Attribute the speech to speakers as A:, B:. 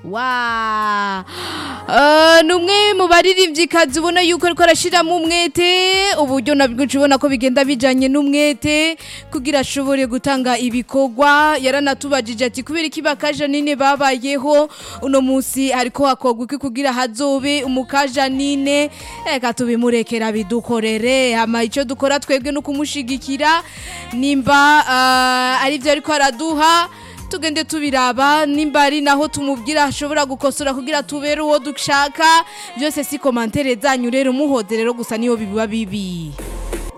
A: wa numwe mu baririvyikazi ubona yuko ariko arashiramo umwete uburyo nabwo ubona ko bigenda bijanye n'umwete kugira ashobore gutanga ibikorwa yaranatubajije ati kubera ikibakaja nine babayeho uno munsi ariko hakogwa iki kugira hazobe umukaja nine eka tubimurekera bidukorere ama ico dukora twebwe no kumushigikira nimba ari byo ariko araduha tugende tubiraba nimba ari naho tumubwira ashobora gukosora kugira tubere uwo dushaka byose si commentaire zanyu rero muhoze rero gusa niyo biba bibi